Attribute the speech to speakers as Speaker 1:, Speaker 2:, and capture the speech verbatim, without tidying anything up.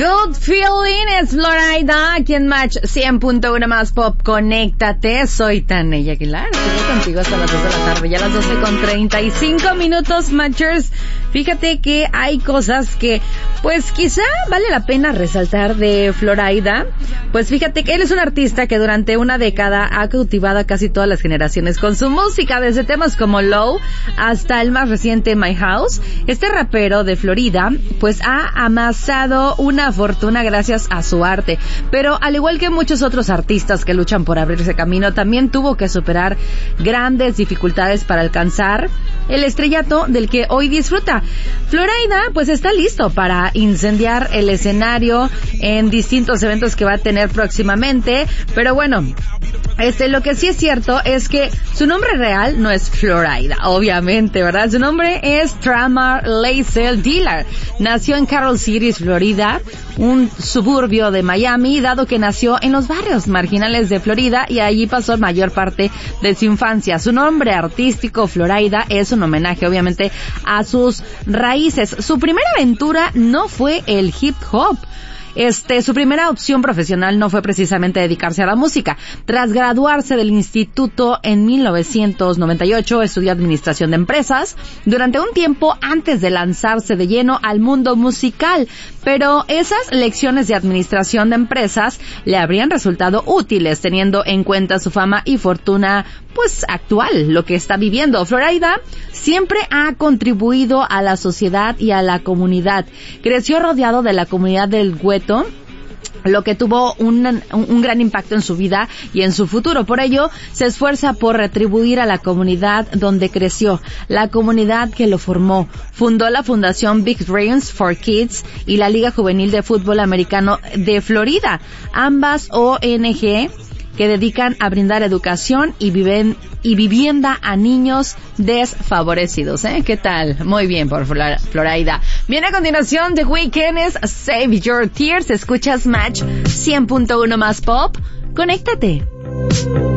Speaker 1: Good Feeling es Florida, aquí en Match cien punto uno más Pop. Conéctate, soy Tania Aguilar. Estoy contigo hasta las dos de la tarde, ya las doce con treinta y cinco minutos, Matchers. Fíjate que hay cosas que, pues quizá vale la pena resaltar de Florida. Pues fíjate que él es un artista que durante una década ha cautivado a casi todas las generaciones con su música, desde temas como Low hasta el más reciente My House. Este rapero de Florida, pues ha amasado una fortuna gracias a su arte, pero al igual que muchos otros artistas que luchan por abrirse camino, también tuvo que superar grandes dificultades para alcanzar el estrellato del que hoy disfruta. Florida pues está listo para incendiar el escenario en distintos eventos que va a tener próximamente, pero bueno, este lo que sí es cierto es que su nombre real no es Florida, obviamente, ¿verdad? Su nombre es Tamar Lazel Dillard. Nació en Carol City, Florida, un suburbio de Miami, dado que nació en los barrios marginales de Florida y allí pasó mayor parte de su infancia. Su nombre artístico, Florida, es un homenaje obviamente a sus raíces. Su primera aventura no fue el hip hop. Este, su primera opción profesional no fue precisamente dedicarse a la música. Tras graduarse del instituto en mil novecientos noventa y ocho, estudió administración de empresas durante un tiempo antes de lanzarse de lleno al mundo musical. Pero esas lecciones de administración de empresas le habrían resultado útiles teniendo en cuenta su fama y fortuna, pues, actual, lo que está viviendo. Florida siempre ha contribuido a la sociedad y a la comunidad. Creció rodeado de la comunidad del Gueto, lo que tuvo un, un gran impacto en su vida y en su futuro. Por ello, se esfuerza por retribuir a la comunidad donde creció, la comunidad que lo formó. Fundó la Fundación Big Dreams for Kids y la Liga Juvenil de Fútbol Americano de Florida, ambas O N G que dedican a brindar educación y viven y vivienda a niños desfavorecidos, ¿eh? ¿Qué tal? Muy bien por Florida. Viene a continuación The Weeknd, es Save Your Tears. Escuchas Match cien punto uno más Pop. Conéctate.